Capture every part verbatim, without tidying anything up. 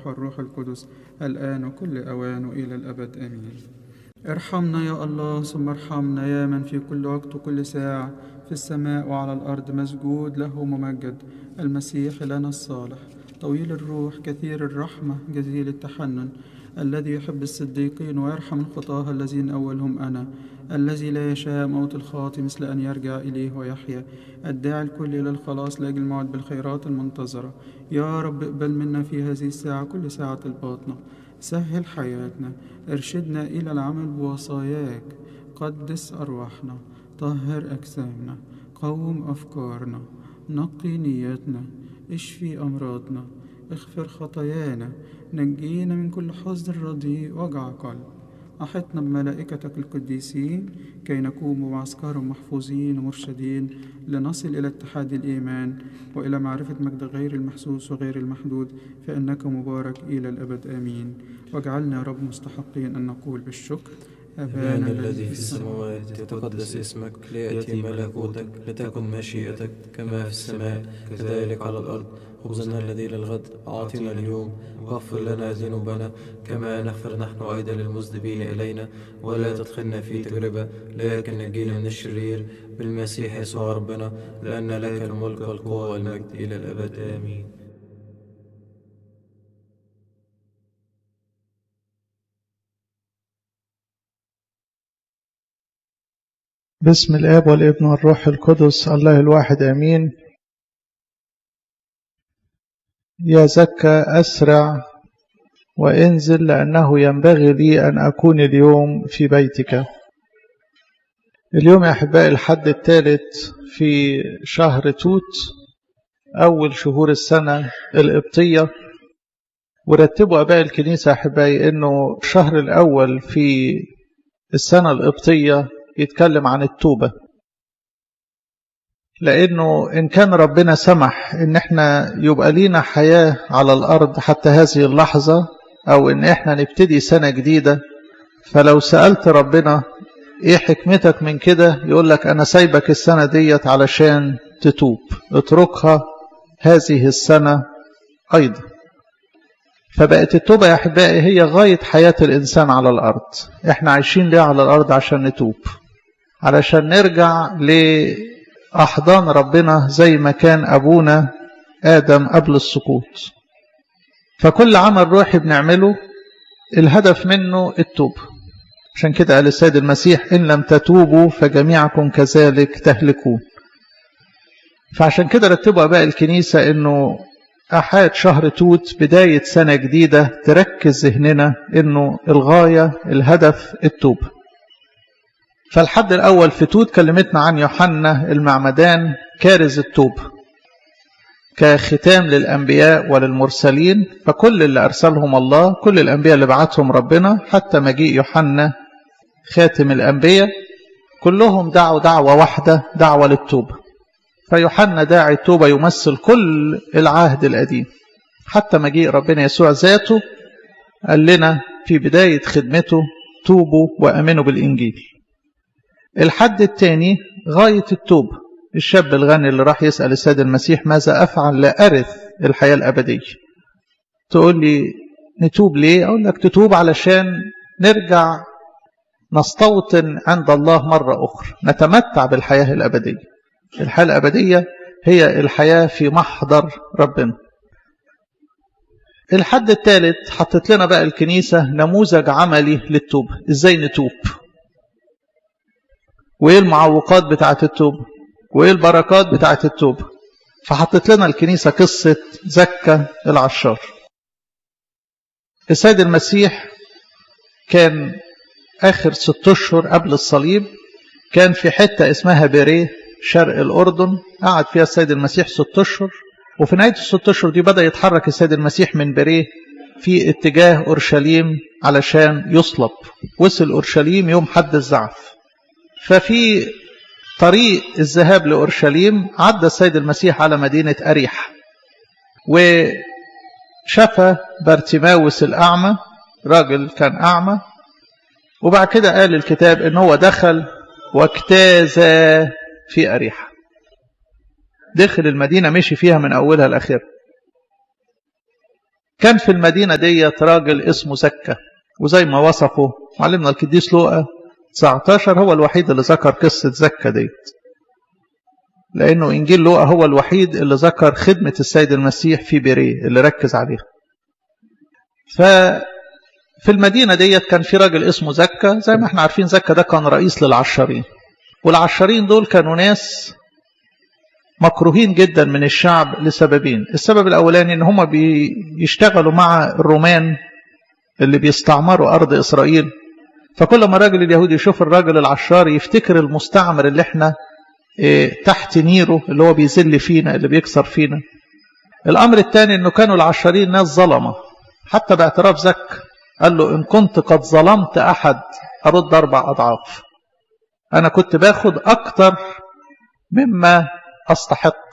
والروح والروح القدس الآن وكل أوان وإلى الأبد آمين. ارحمنا يا الله ثم ارحمنا يا من في كل وقت وكل ساعة في السماء وعلى الأرض مسجود له ممجد المسيح لنا الصالح طويل الروح كثير الرحمة جزيل التحنن الذي يحب الصديقين ويرحم الخطاة الذين أولهم أنا الذي لا يشاء موت الخاطئ مثل أن يرجع إليه ويحيا الداعي الكل إلى الخلاص لأجل الموعد بالخيرات المنتظرة. يا رب اقبل منا في هذه الساعة كل ساعة الباطنة، سهل حياتنا، ارشدنا إلى العمل بوصاياك، قدس أرواحنا، طهر أجسامنا، قوم أفكارنا، نقي نياتنا، اشفي أمراضنا، اغفر خطايانا، نجينا من كل حزن رديء وجع قلب. أحطنا بملائكتك القديسين كي نكون بمعسكرهم محفوظين ومرشدين لنصل إلى اتحاد الإيمان وإلى معرفة مجد غير المحسوس وغير المحدود، فإنك مبارك إلى الأبد آمين. واجعلنا يا رب مستحقين أن نقول بالشكر: أبانا الذي في السماوات يتقدس اسمك، ليأتي ملكوتك، لتكن مشيئتك كما في السماء كذلك على الأرض. خبزنا الذي للغد أعطنا اليوم، واغفر لنا ذنوبنا كما نغفر نحن أيضا للمذنبين إلينا، ولا تدخلنا في تجربة لكن نجينا من الشرير، بالمسيح يسوع ربنا، لأن لك الملك والقوة والمجد إلى الأبد آمين. باسم الآب والابن والروح القدس الله الواحد آمين. يا زكى أسرع وانزل، لأنه ينبغي لي أن أكون اليوم في بيتك. اليوم يا أحبائي الحد الثالث في شهر توت، أول شهور السنة القبطية. ورتبوا أباء الكنيسة أحبائي أنه الشهر الأول في السنة القبطية يتكلم عن التوبة، لأنه إن كان ربنا سمح إن إحنا يبقى لينا حياة على الأرض حتى هذه اللحظة، أو إن إحنا نبتدي سنة جديدة، فلو سألت ربنا إيه حكمتك من كده، يقول لك أنا سايبك السنة ديت علشان تتوب، اتركها هذه السنة أيضا. فبقت التوبة يا أحبائي هي غاية حياة الإنسان على الأرض. إحنا عايشين ليه على الأرض؟ عشان نتوب، علشان نرجع لأحضان ربنا زي ما كان أبونا آدم قبل السقوط. فكل عمل روحي بنعمله الهدف منه التوبة. عشان كده قال السيد المسيح: إن لم تتوبوا فجميعكم كذلك تهلكون. فعشان كده رتبوا أباء الكنيسة إنه أحد شهر توت بداية سنة جديدة تركز ذهننا إنه الغاية الهدف التوبة. فالحد الأول في توت كلمتنا عن يوحنا المعمدان كارز التوبة كختام للأنبياء وللمرسلين. فكل اللي أرسلهم الله، كل الأنبياء اللي بعتهم ربنا حتى مجيء يوحنا خاتم الأنبياء، كلهم دعوا دعوة واحدة، دعوة للتوبة. فيوحنا داعي التوبة يمثل كل العهد القديم حتى مجيء ربنا يسوع ذاته. قال لنا في بداية خدمته: توبوا وأمنوا بالإنجيل. الحد الثاني غاية التوبة. الشاب الغني اللي راح يسأل السيد المسيح: ماذا أفعل لأرث الحياة الأبدية؟ تقول لي نتوب ليه؟ أقول لك تتوب علشان نرجع نستوطن عند الله مرة أخرى، نتمتع بالحياة الأبدية. الحياة الأبدية هي الحياة في محضر ربنا. الحد الثالث حطت لنا بقى الكنيسة نموذج عملي للتوبة، إزاي نتوب، وإيه المعوقات بتاعة التوبة، وإيه البركات بتاعة التوبة. فحطت لنا الكنيسة قصة زكى العشار. السيد المسيح كان آخر ست أشهر قبل الصليب كان في حتة اسمها بيريه شرق الأردن، قعد فيها السيد المسيح ست أشهر. وفي نهاية الست أشهر دي بدأ يتحرك السيد المسيح من بيريه في اتجاه أورشليم علشان يصلب. وصل أورشليم يوم حد الزعف. ففي طريق الذهاب لأورشليم عدى السيد المسيح على مدينة أريح، وشفى بارتيماوس الأعمى، راجل كان أعمى. وبعد كده قال الكتاب إن هو دخل واجتاز في أريحة، دخل المدينة مشي فيها من أولها لآخرها. كان في المدينة ديت راجل اسمه زكا، وزي ما وصفه معلمنا القديس لوقا تسعة عشر هو الوحيد اللي ذكر قصة زكا ديت، لأنه إنجيل لوقا هو الوحيد اللي ذكر خدمة السيد المسيح في بيريه اللي ركز عليها. ففي المدينة ديت كان في راجل اسمه زكا، زي ما احنا عارفين زكا ده كان رئيس للعشارين، والعشارين دول كانوا ناس مكروهين جدا من الشعب لسببين. السبب الأولاني إن هم بيشتغلوا مع الرومان اللي بيستعمروا أرض إسرائيل، فكل ما الراجل اليهودي يشوف الراجل العشار يفتكر المستعمر اللي احنا اه تحت نيره، اللي هو بيذل فينا، اللي بيكسر فينا. الأمر الثاني إنه كانوا العشارين ناس ظلمة، حتى باعتراف زك قال له إن كنت قد ظلمت أحد أرد أربع أضعاف. أنا كنت باخد أكتر مما أستحق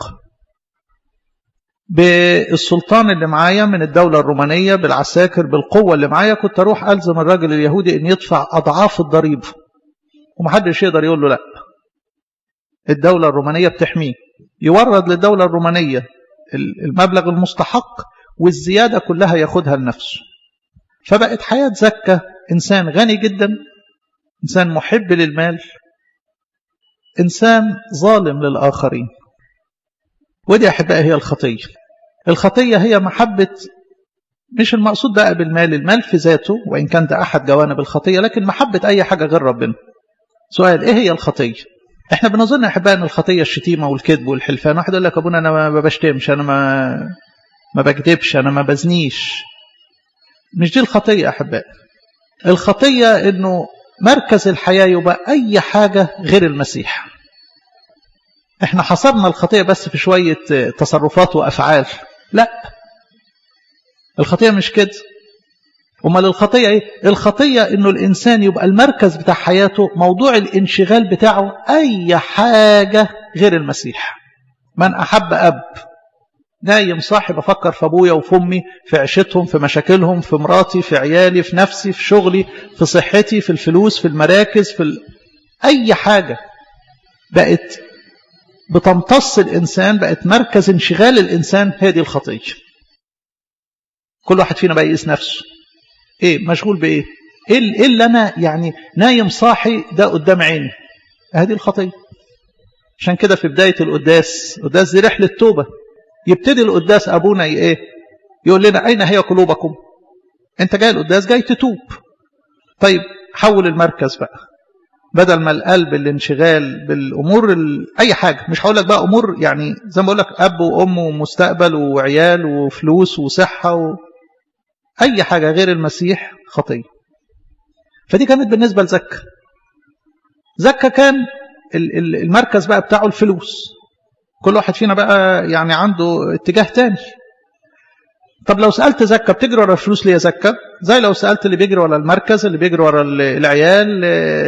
بالسلطان اللي معايا من الدولة الرومانية، بالعساكر، بالقوة اللي معايا، كنت أروح ألزم الراجل اليهودي إن يدفع أضعاف الضريبة، ومحدش يقدر يقول له لا. الدولة الرومانية بتحميه، يورد للدولة الرومانية المبلغ المستحق والزيادة كلها ياخدها لنفسه. فبقت حياة زكا إنسان غني جدا، إنسان محب للمال، إنسان ظالم للآخرين. ودي أحبائي هي الخطية. الخطية هي محبة، مش المقصود بقى بالمال، المال في ذاته وإن كان ده أحد جوانب الخطية، لكن محبة أي حاجة غير ربنا. سؤال، إيه هي الخطية؟ إحنا بنظن أحبائي أن الخطية الشتيمة والكذب والحلفان. واحد يقول لك أبونا أنا ما بشتمش، أنا ما ما بكذبش، أنا ما بزنيش. مش دي الخطية أحبائي. الخطية إنه مركز الحياة يبقى أي حاجة غير المسيح. احنا حصرنا الخطية بس في شوية تصرفات وأفعال. لا، الخطية مش كده. امال الخطية ايه؟ الخطية انه الانسان يبقى المركز بتاع حياته، موضوع الانشغال بتاعه اي حاجة غير المسيح. من احب اب نايم صاحب افكر في ابويا وفي امي، في عيشتهم، في مشاكلهم، في مراتي، في عيالي، في نفسي، في شغلي، في صحتي، في الفلوس، في المراكز، في ال... اي حاجة بقت بتمتص الإنسان، بقت مركز انشغال الإنسان، هي دي الخطية. كل واحد فينا بقى يقيس نفسه، إيه مشغول بإيه؟ إيه اللي أنا يعني نايم صاحي ده قدام عيني؟ هذه الخطية. عشان كده في بداية القداس، القداس دي رحلة توبة، يبتدي القداس أبونا إيه؟ يقول لنا أين هي قلوبكم؟ أنت جاي القداس جاي تتوب. طيب حول المركز بقى، بدل ما القلب الانشغال بالأمور ال... أي حاجة، مش هقول لك بقى أمور يعني زي ما بقول لك أب وأم ومستقبل وعيال وفلوس وصحة و... أي حاجة غير المسيح خطية. فدي كانت بالنسبة لزكا. زكا كان المركز بقى بتاعه الفلوس. كل واحد فينا بقى يعني عنده اتجاه تاني. طب لو سألت زكا بتجري ورا الفلوس ليه يا زكا؟ زي لو سألت اللي بيجري ورا المركز، اللي بيجري ورا العيال،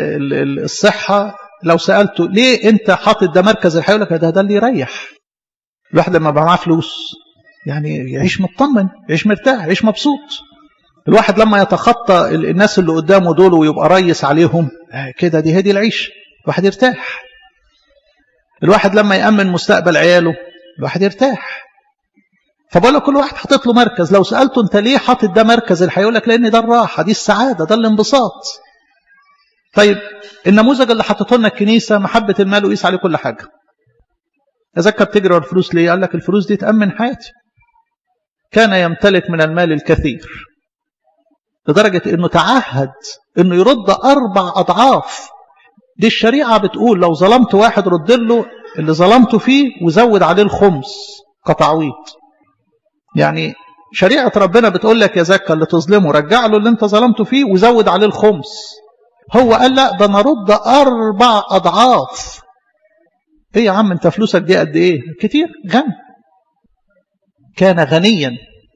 الصحة، لو سألته ليه انت حاطط ده مركز الحياة، يقول لك ده ده اللي يريح. الواحد لما بقى معاه فلوس يعني يعيش مطمن، يعيش مرتاح، يعيش مبسوط. الواحد لما يتخطى الناس اللي قدامه دول ويبقى ريس عليهم كده، دي هدي العيش، الواحد يرتاح. الواحد لما يأمن مستقبل عياله الواحد يرتاح. فبقول لك كل واحد حاطط له مركز. لو سألته انت ليه حاطط ده مركز الحياة، يقول لك لان ده الراحة، دي السعادة، ده الانبساط. طيب النموذج اللي حطته لنا الكنيسة محبة المال وقيس عليه كل حاجة. زكا بتجري ورا الفلوس ليه؟ قال لك الفلوس دي تأمن حياتي. كان يمتلك من المال الكثير لدرجة انه تعهد انه يرد اربع اضعاف. دي الشريعة بتقول لو ظلمت واحد رد له اللي ظلمته فيه وزود عليه الخمس كتعويض. يعني شريعة ربنا بتقول لك يا زكا اللي تظلمه رجع له اللي انت ظلمته فيه وزود عليه الخمس. هو قال لا، ده نرد اربع اضعاف. ايه يا عم انت فلوسك دي قد ايه؟ كتير، غني. كان غنيا.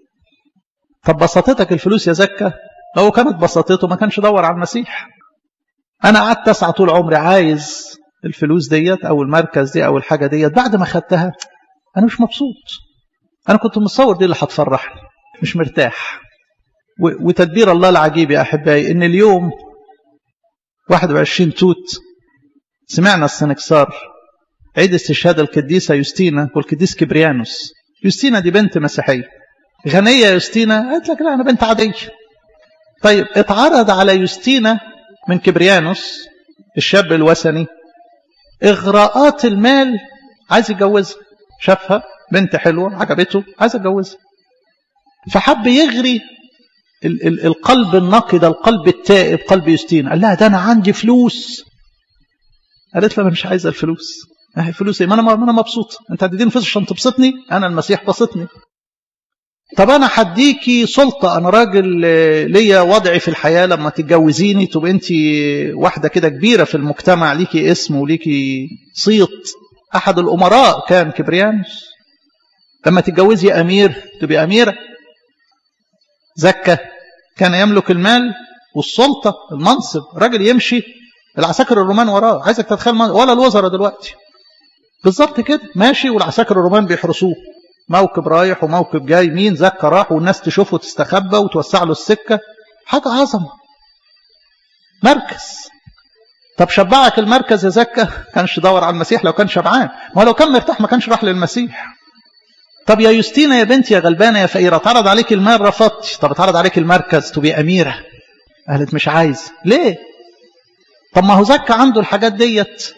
طب بساطتك الفلوس يا زكا؟ لو كانت بساطته ما كانش دور على المسيح. انا قعدت اسعى طول عمري عايز الفلوس ديت او المركز دي او الحاجة ديت، بعد ما خدتها انا مش مبسوط. أنا كنت متصور دي اللي هتفرحني، مش مرتاح. وتدبير الله العجيب يا أحبائي إن اليوم واحد وعشرين توت سمعنا السنكسار عيد استشهاد القديسة يوستينا والقديس كبريانوس. يوستينا دي بنت مسيحية، غنية يوستينا؟ قالت لك لا أنا بنت عادية. طيب اتعرض على يوستينا من كبريانوس الشاب الوثني إغراءات المال، عايز يتجوزها، شافها بنت حلوة عجبته عايز يتجوزها، فحب يغري ال ال القلب النقي ده، القلب التائب، قلب يوستينا. قال لها ده أنا عندي فلوس. قالت له أنا مش عايزة الفلوس. أهي فلوس إيه؟ ما أنا ما أنا مبسوطة. أنت هتديني فلوس عشان تبسطني؟ أنا المسيح بسطني. طب أنا هديكي سلطة، أنا راجل ليا وضعي في الحياة، لما تتجوزيني تبقى أنت واحدة كده كبيرة في المجتمع، ليكي اسم وليكي صيت. أحد الأمراء كان كبريانوس. لما تتجوزي أمير تبقى أميرة. زكا كان يملك المال والسلطة المنصب، راجل يمشي العساكر الرومان وراه. عايزك تتخيل ولا الوزراء دلوقتي بالظبط كده ماشي، والعساكر الرومان بيحرسوه، موكب رايح وموكب جاي، مين زكا راح والناس تشوفه وتستخبى وتوسع له السكة. حاجة عظمة، مركز. طب شبعك المركز يا زكا؟ كانش يدور على المسيح لو كان شبعان، ما لو كان مرتاح ما كانش راح للمسيح. طب يا يوستينا يا بنتي يا غلبانة يا فقيرة، اتعرض عليك المال رفضتي، طب اتعرض عليك المركز تبقي أميرة. قالت مش عايز. ليه؟ طب ما هو زكا عنده الحاجات ديت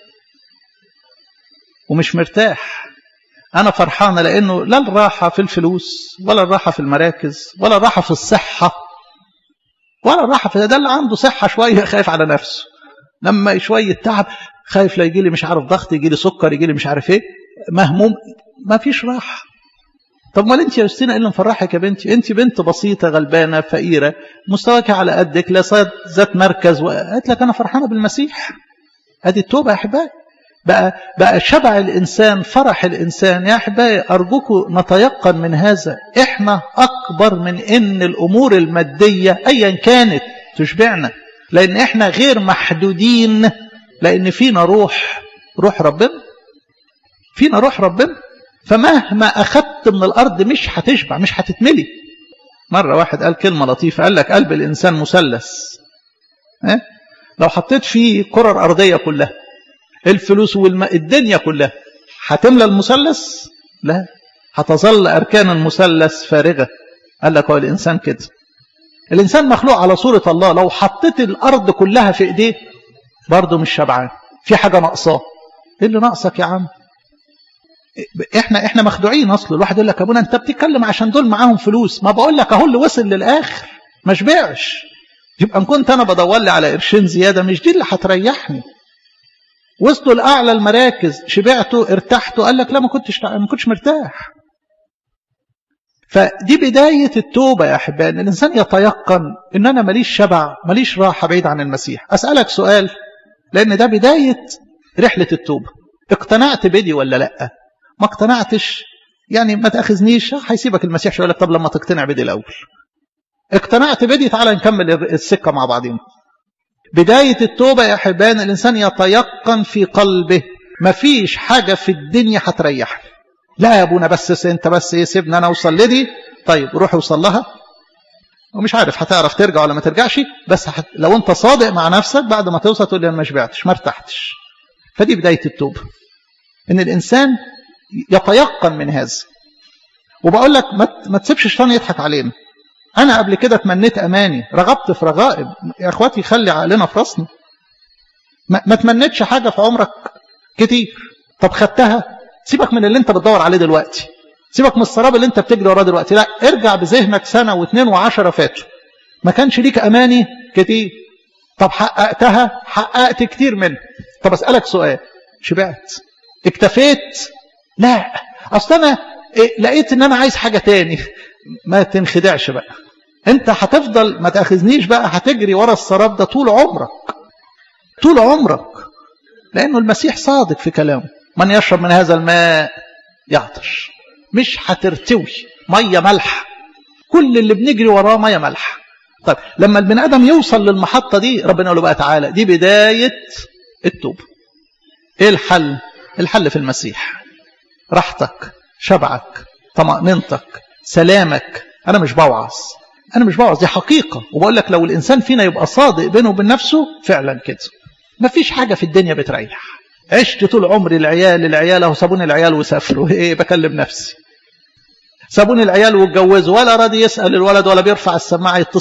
ومش مرتاح. أنا فرحانة لأنه لا الراحة في الفلوس ولا الراحة في المراكز ولا الراحة في الصحة ولا الراحة في ده. اللي عنده صحة شوية خايف على نفسه، لما شوية تعب خايف لا يجي لي مش عارف ضغط، يجي لي سكر، يجي لي مش عارف ايه، مهموم، ما فيش راحة. طب ما انت يا يوستينا ايه اللي مفرحك يا بنتي؟ انت بنت بسيطة غلبانة فقيرة، مستواك على قدك، لا صاد ذات مركز. وقالت لك انا فرحانة بالمسيح. ادي التوبة يا احبائي. بقى بقى شبع الانسان، فرح الانسان. يا احبائي ارجوكم نتيقن من هذا، احنا اكبر من ان الامور المادية ايا كانت تشبعنا، لان احنا غير محدودين، لان فينا روح روح ربنا، فينا روح ربنا. فمهما أخذت من الأرض مش هتشبع، مش هتتملي. مرة واحد قال كلمة لطيفة، قال لك قلب الإنسان مثلث، اه؟ لو حطيت فيه كرة أرضية كلها، الفلوس والماء، الدنيا كلها، هتملى المثلث؟ لا، هتظل أركان المثلث فارغة. قال لك هو الإنسان كده، الإنسان مخلوق على صورة الله، لو حطيت الأرض كلها في إيديه برضه مش شبعان، في حاجة ناقصاه. إيه اللي ناقصك يا عم؟ احنا احنا مخدوعين. اصل الواحد يقول لك يا ابونا انت بتتكلم عشان دول معاهم فلوس، ما بقول لك اهو اللي وصل للاخر ما شبعش. يبقى ان كنت انا بدور لي على قرشين زياده مش دي اللي هتريحني. وصلوا لاعلى المراكز، شبعتوا ارتحتوا، قال لك لا ما كنتش ما كنتش مرتاح. فدي بدايه التوبه يا احبائي، ان الانسان يتيقن ان انا ماليش شبع، ماليش راحه بعيد عن المسيح. اسالك سؤال، لان ده بدايه رحله التوبه. اقتنعت بدي ولا لا؟ ما اقتنعتش يعني ما تأخذنيش، هيسيبك المسيح يقول لك طب لما تقتنع بدي الأول. اقتنعت بدي، تعالى نكمل السكة مع بعضين. بداية التوبة يا حبان الإنسان يتيقن في قلبه ما فيش حاجة في الدنيا هتريحني. لا يا ابونا بس انت بس ايه سيبنا انا اوصل لدي. طيب روح اوصل لها، ومش عارف هتعرف ترجع ولا ما ترجعش، بس حت... لو انت صادق مع نفسك بعد ما توصل تقول لي انا ما شبعتش ما ارتحتش. فدي بداية التوبة، ان الانسان يتيقن من هذا. وبقول لك ما تسيبش الشيطان يضحك علينا. انا قبل كده تمنيت اماني، رغبت في رغائب. يا اخواتي خلي عقلنا في راسنا. ما, ما تمنيتش حاجه في عمرك كتير، طب خدتها، سيبك من اللي انت بتدور عليه دلوقتي، سيبك من السراب اللي انت بتجري وراه دلوقتي. لا، ارجع بذهنك سنه واثنين وعشرة فاتوا، ما كانش ليك اماني كتير، طب حققتها، حققت كتير منها. طب اسالك سؤال، شبعت؟ اكتفيت؟ لا، اصل انا لقيت ان انا عايز حاجه تاني. ما تنخدعش بقى، انت هتفضل ما تاخذنيش بقى، هتجري ورا السراب ده طول عمرك، طول عمرك، لانه المسيح صادق في كلامه. من يشرب من هذا الماء يعطش. مش هترتوي، ميه مالحه، كل اللي بنجري وراه ميه مالحه. طيب لما البني ادم يوصل للمحطه دي ربنا يقول له بقى تعالى، دي بدايه التوبه. ايه الحل؟ الحل في المسيح. راحتك، شبعك، طمأنينتك، سلامك. انا مش بوعظ، انا مش بوعظ، دي حقيقه. وبقول لك لو الانسان فينا يبقى صادق بينه وبين نفسه فعلا كده، مفيش حاجه في الدنيا بتريح. عشت طول عمري العيال العيال اهو سابوني العيال وسافروا، ايه بكلم نفسي. سابوني العيال واتجوزوا، ولا راضي يسأل الولد ولا بيرفع السماعة يتصل